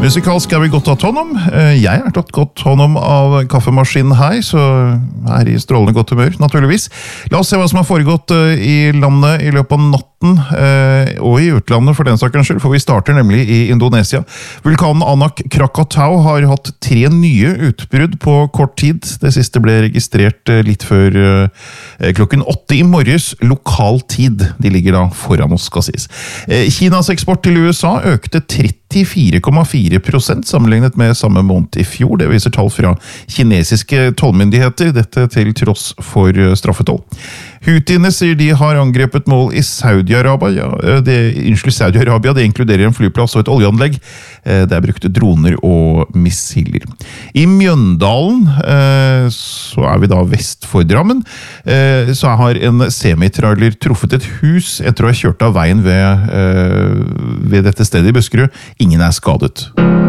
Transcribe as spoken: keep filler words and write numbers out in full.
Musikalsk er vi godt tatt hånd om. Jeg er tatt godt hånd om av kaffemaskinen her, så er i strålende godt humør, naturligvis. La oss se hva som har foregått i landet i løpet av natten, og i utlandet for den sakens skyld, for vi starter nemlig i Indonesia. Vulkanen Anak Krakatau har hatt tre nye utbrudd på kort tid. Det siste ble registrert litt før klokken åtte i morges, lokal tid. De ligger da foran oss, skal sies. Kinas eksport til U S A økte trettifire komma fire prosent sammenlignet med samme måned i fjor. Det viser tall fra kinesiske tollmyndigheter, dette til tross for straffetoll. Houthiene sier de har angrepet mål i Saudi-Arabia. Ja, det, unnskyld, Saudi-Arabia, det inkluderer en flyplass og et oljeanlegg. Det er brukte droner og missiler. I Mjøndalen, så er vi da vest for Drammen, så har en semitrailer truffet et hus etter å ha kjørt av veien ved, ved dette stedet i Buskerud. Ingen er skadet.